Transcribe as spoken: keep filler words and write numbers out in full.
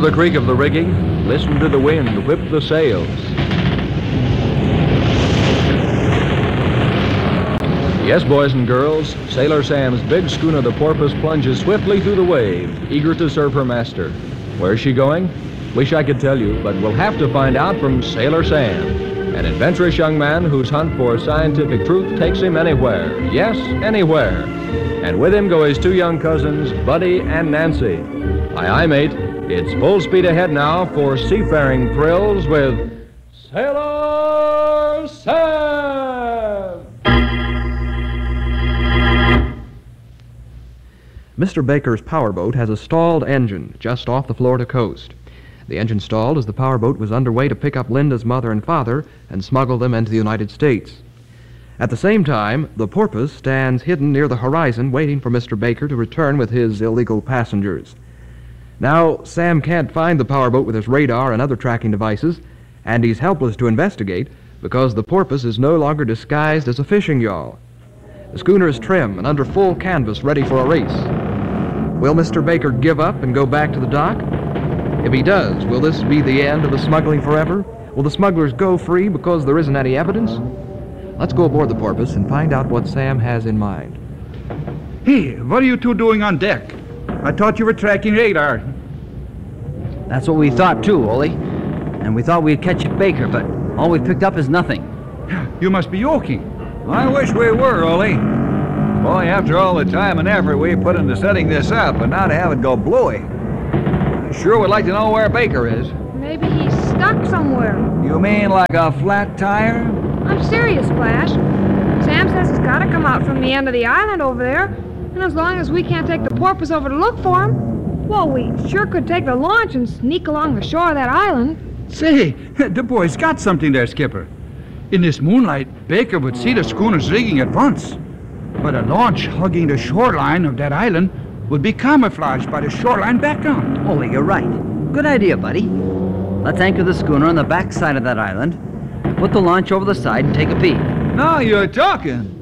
the creak of the rigging, listen to the wind whip the sails. Yes, boys and girls, Sailor Sam's big schooner, the Porpoise, plunges swiftly through the wave, eager to serve her master. Where's she going? Wish I could tell you, but we'll have to find out from Sailor Sam, an adventurous young man whose hunt for scientific truth takes him anywhere. Yes, anywhere. And with him go his two young cousins, Buddy and Nancy. Aye, aye, mate. It's full speed ahead now for seafaring thrills with Sailor Sam! Mister Baker's powerboat has a stalled engine just off the Florida coast. The engine stalled as the powerboat was underway to pick up Linda's mother and father and smuggle them into the United States. At the same time, the Porpoise stands hidden near the horizon waiting for Mister Baker to return with his illegal passengers. Now, Sam can't find the powerboat with his radar and other tracking devices, and he's helpless to investigate because the Porpoise is no longer disguised as a fishing yawl. The schooner is trim and under full canvas, ready for a race. Will Mister Baker give up and go back to the dock? If he does, will this be the end of the smuggling forever? Will the smugglers go free because there isn't any evidence? Let's go aboard the Porpoise and find out what Sam has in mind. Hey, what are you two doing on deck? I thought you were tracking radar. That's what we thought too, Ole. And we thought we'd catch Baker, but all we picked up is nothing. You must be joking. I wish we were, Ole. Boy, after all the time and effort we put into setting this up, and now to have it go bluey. Sure would like to know where Baker is. Maybe he's stuck somewhere. You mean like a flat tire? I'm serious, Flash. Sam says he's got to come out from the end of the island over there, and as long as we can't take the Porpoise over to look for him, well, we sure could take the launch and sneak along the shore of that island. Say, the boy's got something there, Skipper. In this moonlight, Baker would see the schooner's rigging at once. But a launch hugging the shoreline of that island would be camouflaged by the shoreline background. Ole, you're right. Good idea, buddy. Let's anchor the schooner on the back side of that island, put the launch over the side, and take a peek. Now you're talking.